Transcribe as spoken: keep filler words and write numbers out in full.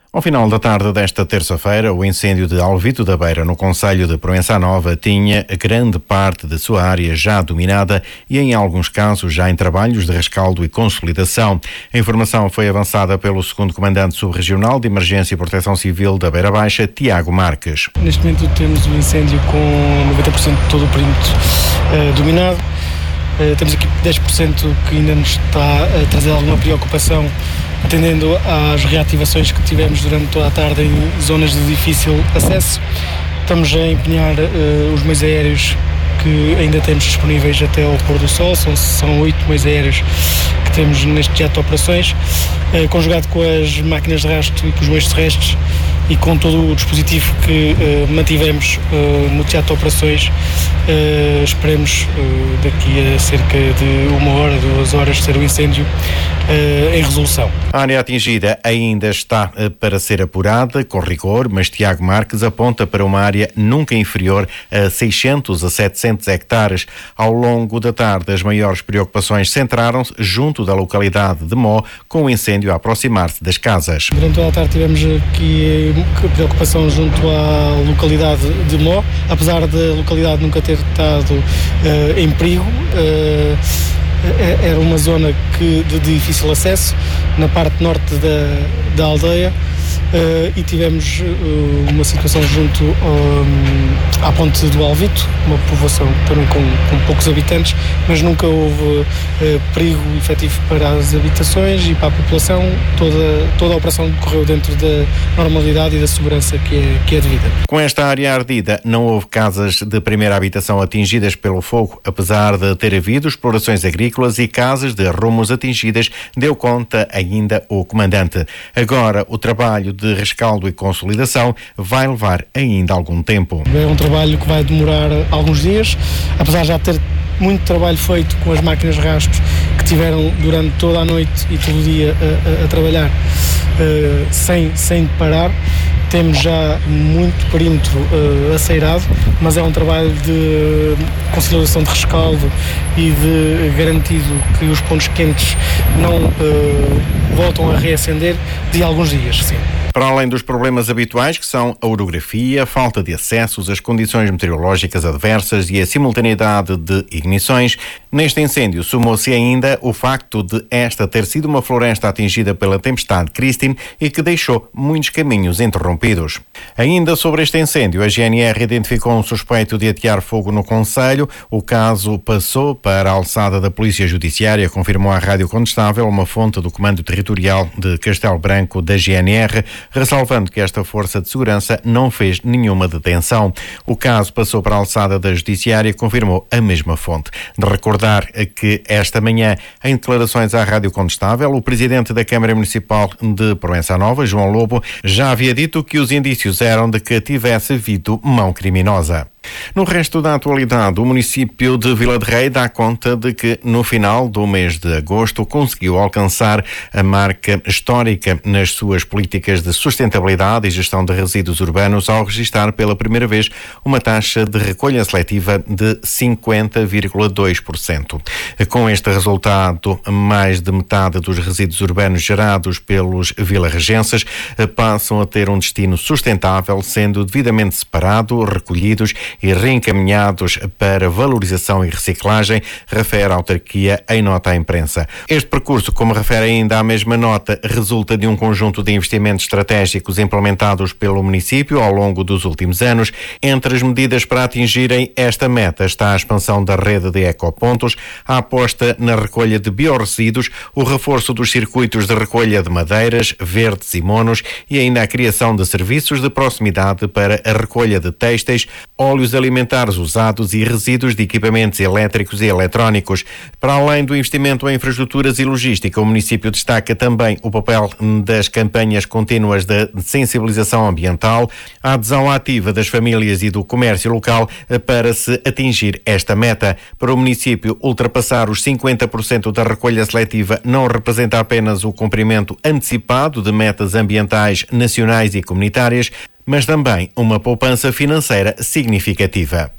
Ao final da tarde desta terça-feira, o incêndio de Alvito da Beira, no concelho de Proença Nova, tinha grande parte da sua área já dominada e, em alguns casos, já em trabalhos de rescaldo e consolidação. A informação foi avançada pelo segundo comandante subregional de Emergência e Proteção Civil da Beira Baixa, Tiago Marques. Neste momento temos o incêndio com noventa por cento de todo o perímetro uh, dominado. Uh, temos aqui dez por cento que ainda nos está a trazer alguma preocupação, atendendo às reativações que tivemos durante toda a tarde em zonas de difícil acesso. Estamos a empenhar uh, os meios aéreos que ainda temos disponíveis até ao pôr do sol. São, são oito meios aéreos que temos neste teatro de operações, uh, conjugado com as máquinas de rastro e com os meios terrestres e com todo o dispositivo que uh, mantivemos uh, no teatro de operações. Uh, esperemos uh, daqui a cerca de uma hora, duas horas, ter o incêndio uh, em resolução. A área atingida ainda está uh, para ser apurada com rigor, mas Tiago Marques aponta para uma área nunca inferior a seiscentos a setecentos hectares. Ao longo da tarde, as maiores preocupações centraram-se junto da localidade de Mó, com o incêndio a aproximar-se das casas. Durante toda a tarde tivemos aqui preocupação junto à localidade de Mó, apesar da localidade nunca ter estado uh, em perigo. Uh, era uma zona que, de difícil acesso na parte norte da, da aldeia. Uh, e tivemos uh, uma situação junto um, à ponte do Alvito, uma povoação também com, com poucos habitantes, mas nunca houve uh, perigo efetivo para as habitações e para a população. Toda, toda a operação decorreu dentro da normalidade e da segurança que é, que é devida. Com esta área ardida, não houve casas de primeira habitação atingidas pelo fogo, apesar de ter havido explorações agrícolas e casas de rumos atingidas, deu conta ainda o comandante. Agora, o trabalho de rescaldo e consolidação vai levar ainda algum tempo. É um trabalho que vai demorar alguns dias, apesar de já ter muito trabalho feito com as máquinas de rastros que tiveram durante toda a noite e todo o dia a, a, a trabalhar uh, sem, sem parar. Temos já muito perímetro uh, aceirado, mas é um trabalho de consolidação de rescaldo e de garantido que os pontos quentes não uh, voltam a reacender de alguns dias, sim. Para além dos problemas habituais, que são a orografia, a falta de acessos, as condições meteorológicas adversas e a simultaneidade de ignições, neste incêndio sumou-se ainda o facto de esta ter sido uma floresta atingida pela tempestade Christine e que deixou muitos caminhos interrompidos. Ainda sobre este incêndio, a G N R identificou um suspeito de atear fogo no concelho. O caso passou para a alçada da Polícia Judiciária, confirmou à Rádio Condestável uma fonte do Comando Territorial de Castelo Branco da G N R, ressalvando que esta força de segurança não fez nenhuma detenção. O caso passou para a alçada da Judiciária, confirmou a mesma fonte. De recordar que esta manhã, em declarações à Rádio Condestável, o presidente da Câmara Municipal de Proença Nova, João Lobo, já havia dito que os indícios eram de que tivesse havido mão criminosa. No resto da atualidade, o município de Vila de Rei dá conta de que no final do mês de agosto conseguiu alcançar a marca histórica nas suas políticas de sustentabilidade e gestão de resíduos urbanos ao registrar pela primeira vez uma taxa de recolha seletiva de cinquenta vírgula dois por cento. Com este resultado, mais de metade dos resíduos urbanos gerados pelos vilarregenses passam a ter um destino sustentável, sendo devidamente separados, recolhidos e reencaminhados para valorização e reciclagem, refere a autarquia em nota à imprensa. Este percurso, como refere ainda a mesma nota, resulta de um conjunto de investimentos estratégicos implementados pelo município ao longo dos últimos anos. Entre as medidas para atingirem esta meta está a expansão da rede de ecopontos, a aposta na recolha de biorresíduos, o reforço dos circuitos de recolha de madeiras, verdes e monos e ainda a criação de serviços de proximidade para a recolha de têxteis, óleos alimentares usados e resíduos de equipamentos elétricos e eletrónicos. Para além do investimento em infraestruturas e logística, o município destaca também o papel das campanhas contínuas de sensibilização ambiental, a adesão ativa das famílias e do comércio local para se atingir esta meta. Para o município, ultrapassar os cinquenta por cento da recolha seletiva não representa apenas o cumprimento antecipado de metas ambientais nacionais e comunitárias, mas também uma poupança financeira significativa.